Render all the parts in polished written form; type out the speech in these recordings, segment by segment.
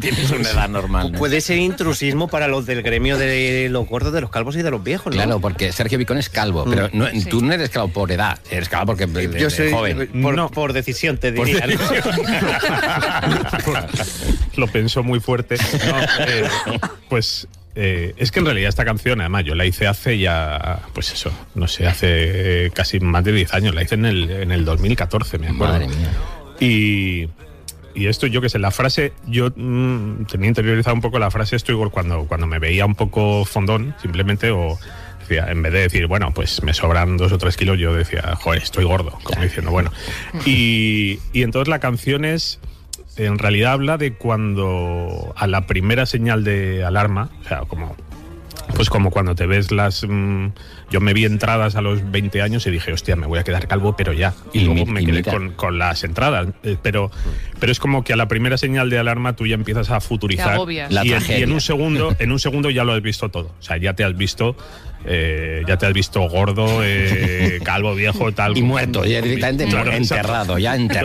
tienes una edad normal, ¿no? Puede ser intrusismo para los del gremio de los gordos, de los calvos y de los viejos, ¿no? Claro, porque Sergio Picón es calvo, pero no, tú no eres calvo por edad, eres calvo porque yo soy joven. Por decisión, te diría. Lo pensó muy fuerte. No, pues... es que en realidad esta canción, además, yo la hice hace ya, pues eso, no sé, hace casi más de 10 años. La hice en el 2014, me acuerdo. Madre mía. Y esto, yo qué sé, la frase, yo tenía interiorizado un poco la frase estoy cuando me veía un poco fondón, simplemente, o decía, en vez de decir, bueno, pues me sobran 2 o 3 kilos, yo decía, joder, estoy gordo, como diciendo, bueno. Y entonces la canción es... En realidad habla de cuando a la primera señal de alarma, o sea, como cuando te ves yo me vi entradas a los 20 años y dije, hostia, me voy a quedar calvo, pero ya. Y luego me quedé con las entradas. Pero es como que a la primera señal de alarma tú ya empiezas a futurizar. La tragedia. Y en un segundo ya lo has visto todo. O sea, ya te has visto gordo, calvo, viejo, tal. Y muerto, ya directamente enterrado.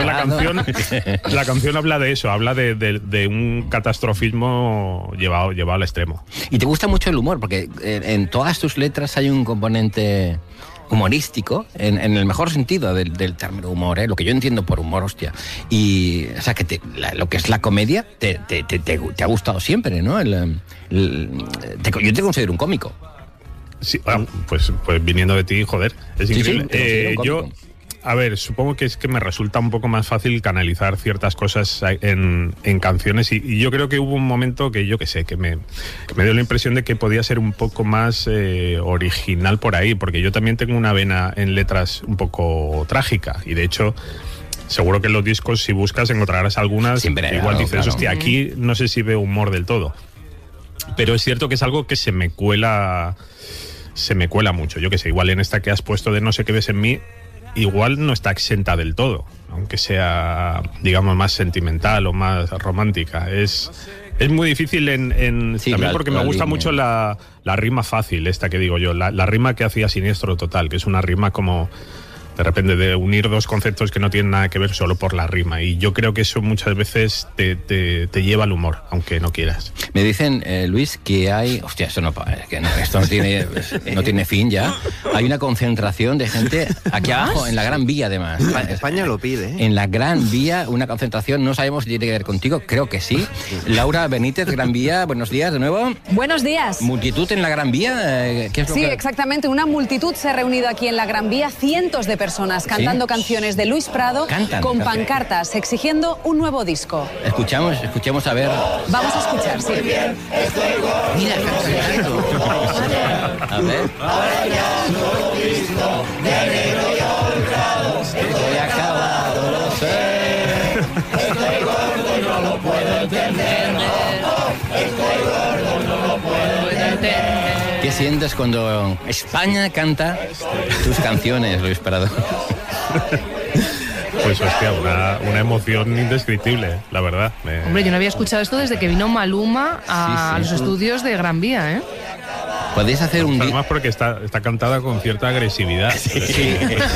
La canción habla de eso, habla de un catastrofismo llevado al extremo. Y te gusta mucho el humor, porque en todas tus letras hay un componente humorístico, en el mejor sentido del término humor, lo que yo entiendo por humor, hostia. Y, o sea, que lo que es la comedia te ha gustado siempre, ¿no? Yo te considero un cómico. Sí, pues viniendo de ti, joder, es increíble. Yo, a ver, supongo que es que me resulta un poco más fácil canalizar ciertas cosas en canciones y yo creo que hubo un momento que yo que sé, que me dio la impresión de que podía ser un poco más original por ahí, porque yo también tengo una vena en letras un poco trágica y de hecho... Seguro que en los discos, si buscas, encontrarás algunas. Siempre, igual dices, claro. Hostia, aquí no sé si veo humor del todo. Pero es cierto que es algo que se me cuela mucho. Yo que sé, igual en esta que has puesto de No sé qué ves en mí, igual no está exenta del todo, aunque sea, digamos, más sentimental o más romántica. Es muy difícil también porque me gusta mucho la rima fácil, esta que digo yo, la rima que hacía Siniestro Total, que es una rima como... De repente, de unir dos conceptos que no tienen nada que ver solo por la rima. Y yo creo que eso muchas veces te lleva al humor, aunque no quieras. Me dicen, Luis, que hay... Hostia, esto no tiene fin ya. Hay una concentración de gente aquí abajo, en la Gran Vía, además. España lo pide, ¿eh? En la Gran Vía, una concentración. No sabemos si tiene que ver contigo, creo que sí. Laura Benítez, Gran Vía, buenos días de nuevo. Buenos días. ¿Multitud en la Gran Vía? ¿Qué es lo Sí, que... exactamente. Una multitud se ha reunido aquí en la Gran Vía. Cientos de personas cantando canciones de Luis Prado con pancartas exigiendo un nuevo disco. Escuchemos a ver. Vamos a escuchar, sí. Mira, a ver. Estoy acabado, lo sé. Estoy gordo, no lo puedo entender. Estoy gordo, no lo puedo entender. ¿Qué sientes cuando España canta tus canciones, Luis Prado? Pues hostia, una emoción indescriptible, la verdad. Hombre, yo no había escuchado esto desde que vino Maluma a los estudios de Gran Vía, ¿eh? Podéis hacer un... Además porque está cantada con cierta agresividad. Sí.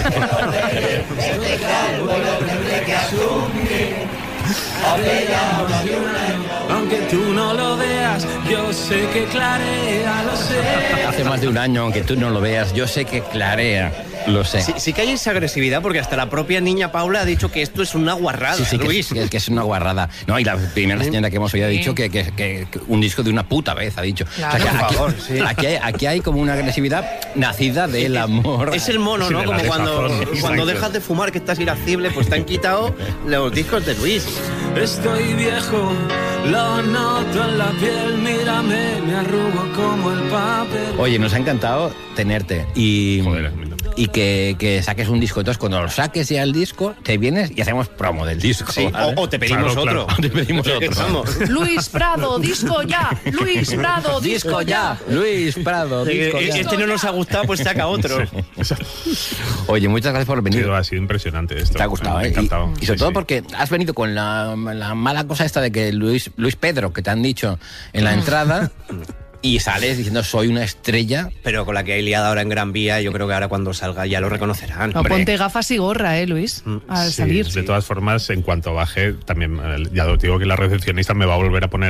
Aunque tú no lo veas, yo sé que clarea, lo sé. Hace más de un año, aunque tú no lo veas, yo sé que clarea, lo sé. Sí que hay esa agresividad, porque hasta la propia niña Paula ha dicho que esto es una guarrada, Sí, Luis. que es una guarrada. No, y la primera señora que hemos oído ha dicho que un disco de una puta vez, ha dicho. Claro. O sea, que Por favor, sí. aquí hay como una agresividad nacida del amor. Es el mono, ¿no? Sí, de la Como desazón. cuando dejas de fumar, que estás irascible, pues te han quitado los discos de Luis. Estoy viejo, lo noto en la piel, mírame, me arrugo como el papel. Oye, nos ha encantado tenerte y... Joder, y que saques un disco. Entonces, cuando lo saques ya el disco, te vienes y hacemos promo del disco. Sí, ¿vale? o te pedimos Claro, otro. claro. Te pedimos otro. Vamos. Luis Prado, disco ya. Luis Prado, disco ya. Luis Prado, disco ya. Este no nos ha gustado, pues saca otro. Oye, muchas gracias por venir. Ha sido impresionante esto. Te ha gustado, Me ha ¿eh? encantado. Y sobre todo Sí. porque has venido con la mala cosa esta de que Luis Pedro, que te han dicho en la entrada, y sales diciendo soy una estrella. Pero con la que hay liada ahora en Gran Vía, yo creo que ahora cuando salga ya lo reconocerán. No, Hombre. ponte gafas y gorra, Luis, al Sí, salir. de todas formas, en cuanto baje, también ya os digo que la recepcionista me va a volver a poner